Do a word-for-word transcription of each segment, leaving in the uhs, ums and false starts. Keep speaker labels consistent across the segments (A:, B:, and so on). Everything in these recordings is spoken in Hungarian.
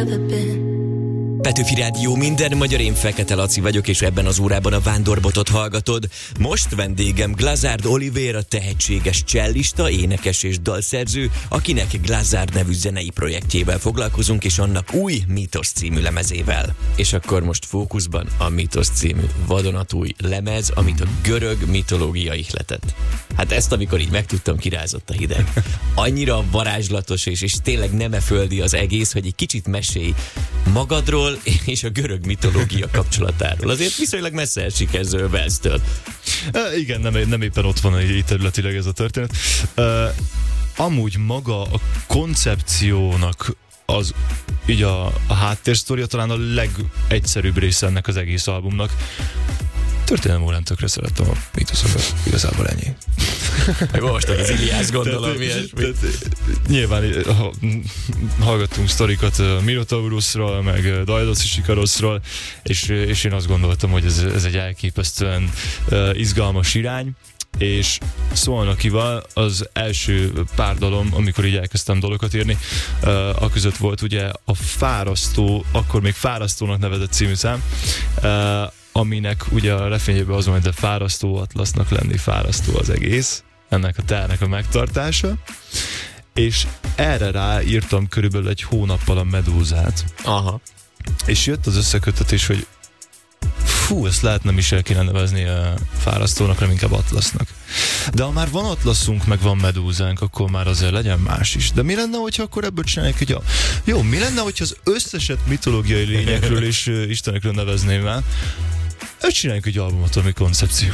A: ever been.
B: Petőfi Rádió, minden magyar, én Fekete Laci vagyok, és ebben az órában a Vándorbotot hallgatod. Most vendégem Glazard Oliver, a tehetséges csellista, énekes és dalszerző, akinek Glazard nevű zenei projektjével foglalkozunk, és annak új Mítosz című lemezével. És akkor most fókuszban a Mítosz című vadonatúj lemez, amit a görög mitológia ihletett. Hát ezt, amikor így megtudtam, kirázott a hideg. Annyira varázslatos, és, és tényleg nemeföldi az egész, hogy egy kicsit mesélj magadról és a görög mitológia kapcsolatáról. Azért viszonylag messze esik ez Velsztől.
C: E, igen, nem, nem éppen ott van így területileg ez a történet. E, amúgy maga a koncepciónak az, így a, a háttérsztoria talán a legegyszerűbb része ennek az egész albumnak. Történelem órán tökre szerettem a mítoszokat, igazából ennyi.
B: Megolvastad az Iliász, gondolom, ilyesmi.
C: Nyilván ha, hallgattunk sztorikat Minotaurusról, meg Daedalus Ikaroszról, és, és én azt gondoltam, hogy ez, ez egy elképesztően uh, izgalmas irány, és Szolnokival az első pár dalom, amikor így elkezdtem dalokat írni, uh, aközött volt ugye a Fárasztó, akkor még Fárasztónak nevezett című szám, uh, aminek ugye a refrényében az van, hogy de fárasztó atlasznak lenni, fárasztó az egész, ennek a ternek a megtartása, és erre rá írtam körülbelül egy hónappal a Medúzát.
B: Aha.
C: És jött az összekötetés, hogy fú, ezt lehet nem is el kéne nevezni a fárasztónak, hanem inkább atlasznak. De ha már van atlaszunk, meg van medúzánk, akkor már azért legyen más is. De mi lenne, hogyha akkor ebből csinálják, hogy a... Jó, mi lenne, hogyha az összeset mitológiai lényekről és uh, istenekről nevezném el? Ezt csináljunk egy albumot, ami koncepció.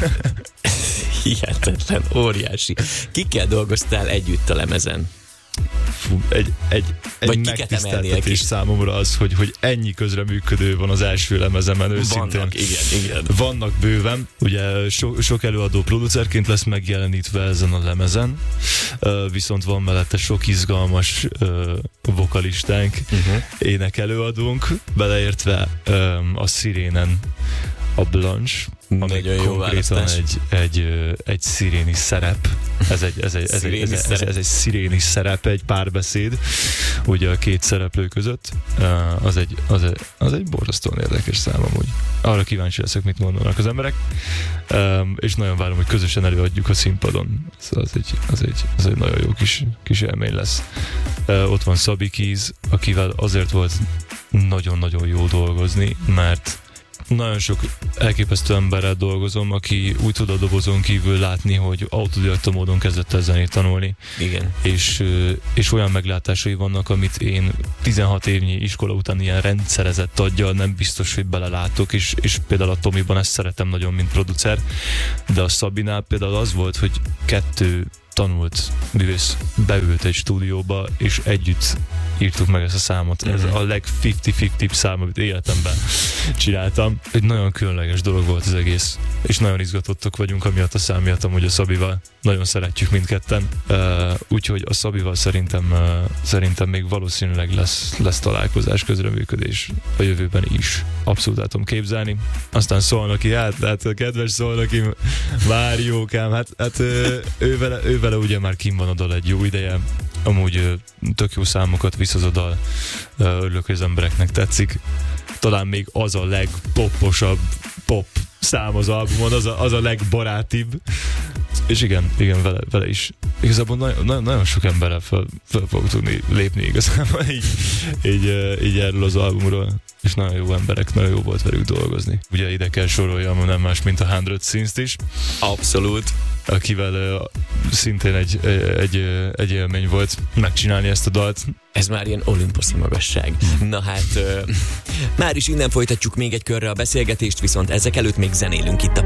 B: Hihetetlen, óriási. Kikkel dolgoztál együtt a lemezen?
C: Fú, egy, egy, egy megtiszteltetés számomra az, hogy, hogy ennyi közreműködő van az első lemezemen, őszintén.
B: Vannak, igen, igen.
C: Vannak bőven, ugye so, sok előadó producerként lesz megjelenítve ezen a lemezen, uh, viszont van mellette sok izgalmas uh, vokalistánk, uh-huh. énekelőadónk, beleértve um, a Szirénen a Blanche, ami konkrétan egy, egy, egy sziréni szerep. Ez egy, ez egy, ez egy, ez egy, ez egy, ez egy sziréni szerep, egy párbeszéd ugye a két szereplő között. Az egy, az egy, az egy borzasztóan érdekes szám amúgy. Arra kíváncsi leszek, mit mondanak az emberek, és nagyon várom, hogy közösen előadjuk a színpadon. Az egy, az egy, az egy nagyon jó kis, kis élmény lesz. Ott van Szabi Keys, akivel azért volt nagyon-nagyon jó dolgozni, mert nagyon sok elképesztő emberrel dolgozom, aki úgy tud a dobozon kívül látni, hogy autodidakta módon kezdett el zenét tanulni.
B: Igen.
C: És, és olyan meglátásai vannak, amit én tizenhat évnyi iskola után ilyen rendszerezett aggyal nem biztos, hogy belelátok, és, és például a Tomiban ezt szeretem nagyon, mint producer, de a Szabinál például az volt, hogy kettő tanult művész beült egy stúdióba, és együtt írtuk meg ezt a számot. Ez a leg ötven-ötven szám, amit életemben csináltam. Egy nagyon különleges dolog volt az egész, és nagyon izgatottak vagyunk amiatt a szám miatt, amúgy a Szabival. Nagyon szeretjük mindketten. Uh, úgyhogy a Szabival szerintem, uh, szerintem még valószínűleg lesz, lesz találkozás, közreműködés a jövőben is. Abszolút el tudom képzelni. Aztán Szolnoki, hát, hát a kedves Szolnoki, Máriókám, hát, hát ő vele, ő vele ugye már kim van a dal egy jó ideje. Amúgy tök jó számokat visz az a dal. Örülök, hogy az embereknek tetszik. Talán még az a legpoposabb pop szám az albumon, az a, az a legbarátibb. És igen, igen, vele, vele is. Igazából nagyon, nagyon, nagyon sok emberrel fel, fel fog tudni lépni igazából így, így, így erről az albumról. És nagyon jó emberek, nagyon jó volt velük dolgozni. Ugye ide kell soroljam nem más, mint a Hundred Scenes-t is.
B: Abszolút.
C: Akivel uh, szintén egy, egy, egy élmény volt megcsinálni ezt a dalt.
B: Ez már ilyen olimposzi magasság. Na hát, uh, már is innen folytatjuk még egy körre a beszélgetést, viszont ezek előtt még zenélünk itt a